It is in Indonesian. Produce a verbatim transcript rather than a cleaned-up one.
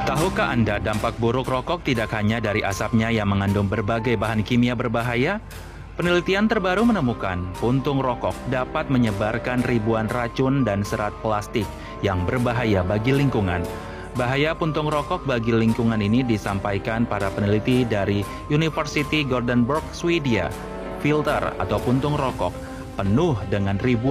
Tahukah Anda dampak buruk rokok tidak hanya dari asapnya yang mengandung berbagai bahan kimia berbahaya? Penelitian terbaru menemukan puntung rokok dapat menyebarkan ribuan racun dan serat plastik yang berbahaya bagi lingkungan. Bahaya puntung rokok bagi lingkungan ini disampaikan para peneliti dari University Gothenburg, Swedia. Filter atau puntung rokok penuh dengan ribuan